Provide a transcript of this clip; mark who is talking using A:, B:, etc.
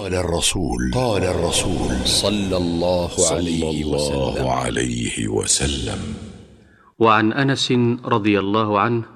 A: قال الرسول صلى الله عليه وسلم.
B: وعن أنس رضي الله عنه